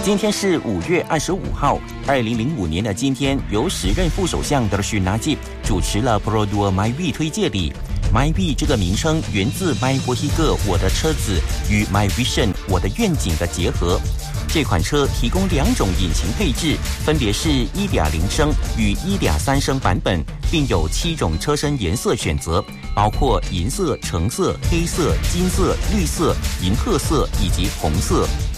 今天是5月25号，2005年的今天，由时任副首相德什纳吉主持了 Pro2 MyV 推介礼。MyV 这个名称源自 My Vehicle 我的车子与 My Vision 我的愿景的结合。这款车提供2种引擎配置，分别是 1.0 升与 1.3 升版本，并有7种车身颜色选择，包括银色、橙色、黑色、金色、绿色、银褐色以及红色。